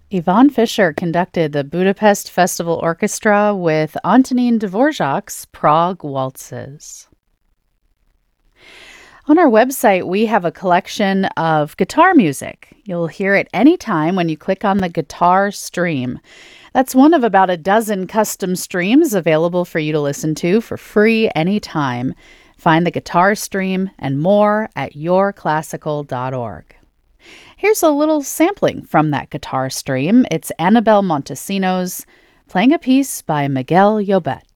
Yvonne Fischer conducted the Budapest Festival Orchestra with Antonin Dvorak's Prague Waltzes. On our website, we have a collection of guitar music. You'll hear it anytime when you click on the guitar stream. That's one of about a dozen custom streams available for you to listen to for free anytime. Find the guitar stream and more at yourclassical.org. Here's a little sampling from that guitar stream. It's Annabelle Montesinos playing a piece by Miguel Llobet.